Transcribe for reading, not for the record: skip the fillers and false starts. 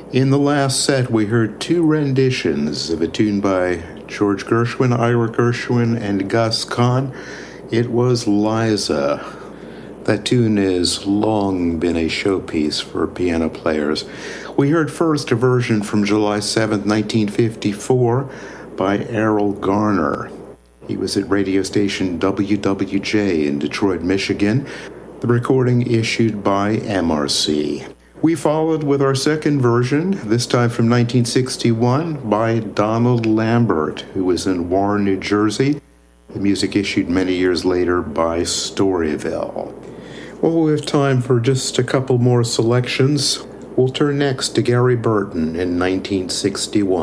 In the last set, we heard two renditions of a tune by George Gershwin, Ira Gershwin, and Gus Kahn. It was Liza. That tune has long been a showpiece for piano players. We heard first a version from July 7th, 1954 by Errol Garner. He was at radio station WWJ in Detroit, Michigan, the recording issued by MRC. We followed with our second version, this time from 1961, by Donald Lambert, who was in Warren, New Jersey. The music issued many years later by Storyville. Well, we have time for just a couple more selections. We'll turn next to Gary Burton in 1961.